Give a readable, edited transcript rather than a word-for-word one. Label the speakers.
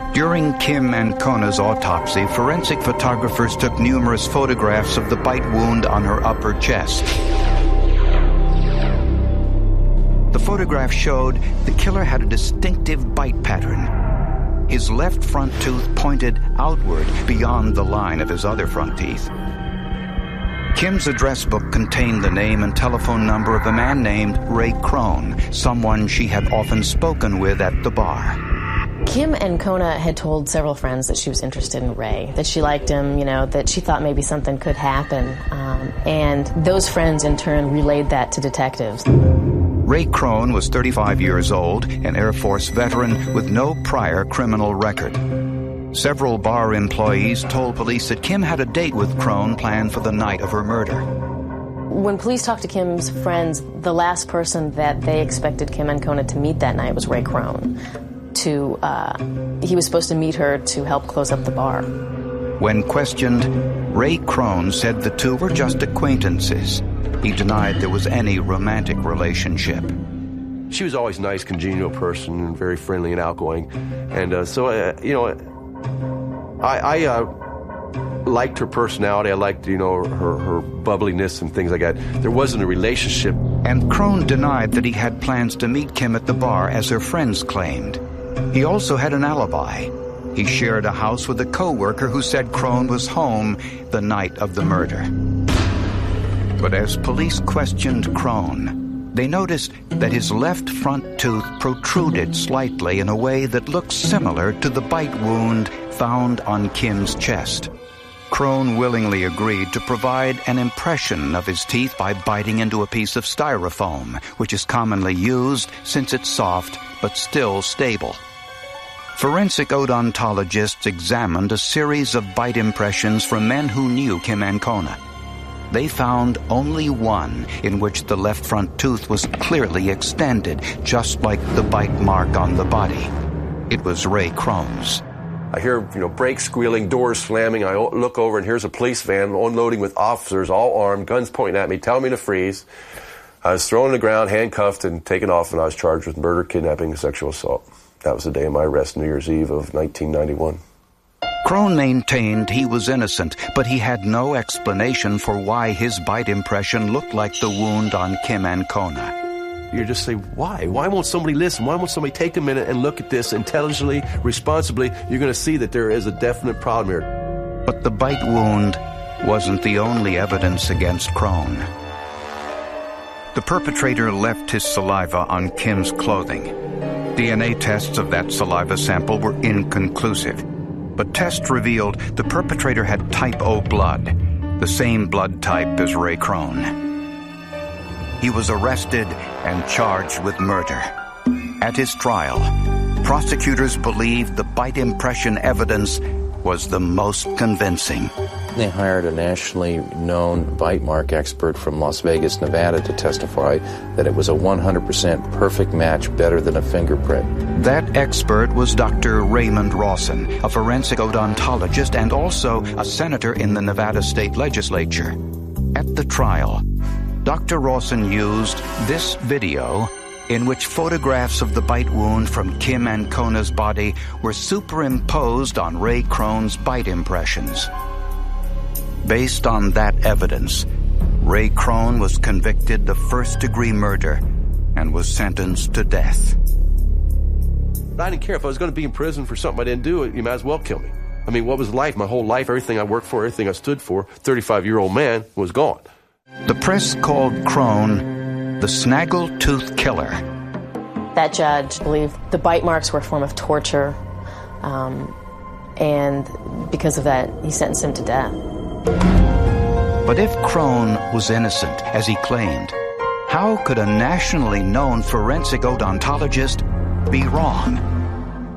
Speaker 1: During Kim Ancona's autopsy, forensic photographers took numerous photographs of the bite wound on her upper chest. The photograph showed the killer had a distinctive bite pattern. His left front tooth pointed outward beyond the line of his other front teeth. Kim's address book contained the name and telephone number of a man named Ray Crone, someone she had often spoken with at the bar.
Speaker 2: Kim Ancona had told several friends that she was interested in Ray, that she liked him, that she thought maybe something could happen. And those friends, in turn, relayed that to detectives.
Speaker 1: Ray Crone was 35 years old, an Air Force veteran with no prior criminal record. Several bar employees told police that Kim had a date with Crone planned for the night of her murder.
Speaker 2: When police talked to Kim's friends, the last person that they expected Kim Ancona to meet that night was Ray Crone. He was supposed to meet her to help close up the bar.
Speaker 1: When questioned, Ray Crone said the two were just acquaintances. He denied there was any romantic relationship.
Speaker 3: She was always a nice, congenial person and very friendly and outgoing. And I liked her personality. I liked, her bubbliness and things like that. There wasn't a relationship.
Speaker 1: And Crone denied that he had plans to meet Kim at the bar, as her friends claimed. He also had an alibi. He shared a house with a co-worker who said Crone was home the night of the murder. But as police questioned Crone, they noticed that his left front tooth protruded slightly in a way that looked similar to the bite wound found on Kim's chest. Crone willingly agreed to provide an impression of his teeth by biting into a piece of styrofoam, which is commonly used since it's soft but still stable. Forensic odontologists examined a series of bite impressions from men who knew Kim Ancona. They found only one in which the left front tooth was clearly extended, just like the bite mark on the body. It was Ray Crone's.
Speaker 3: I hear, brakes squealing, doors slamming. I look over, and here's a police van unloading with officers, all armed, guns pointing at me, telling me to freeze. I was thrown on the ground, handcuffed, and taken off, and I was charged with murder, kidnapping, and sexual assault. That was the day of my arrest, New Year's Eve of 1991.
Speaker 1: Crone maintained he was innocent, but he had no explanation for why his bite impression looked like the wound on Kim Ancona.
Speaker 3: You just say, why? Why won't somebody listen? Why won't somebody take a minute and look at this intelligently, responsibly? You're going to see that there is a definite problem here.
Speaker 1: But the bite wound wasn't the only evidence against Crone. The perpetrator left his saliva on Kim's clothing. DNA tests of that saliva sample were inconclusive, but tests revealed the perpetrator had type O blood, the same blood type as Ray Crone. He was arrested and charged with murder. At his trial, prosecutors believed the bite impression evidence was the most convincing.
Speaker 4: They hired a nationally known bite mark expert from Las Vegas, Nevada, to testify that it was a 100% perfect match, better than a fingerprint.
Speaker 1: That expert was Dr. Raymond Rawson, a forensic odontologist and also a senator in the Nevada State Legislature. At the trial, Dr. Rawson used this video in which photographs of the bite wound from Kim Ancona's body were superimposed on Ray Crone's bite impressions. Based on that evidence, Ray Crone was convicted of first-degree murder and was sentenced to death.
Speaker 3: I didn't care. If I was going to be in prison for something I didn't do, you might as well kill me. I mean, what was life? My whole life, everything I worked for, everything I stood for, 35-year-old man, was gone.
Speaker 1: The press called Crone the Snaggletooth Killer.
Speaker 2: That judge believed the bite marks were a form of torture, and because of that, he sentenced him to death.
Speaker 1: But if Crone was innocent, as he claimed, how could a nationally known forensic odontologist be wrong?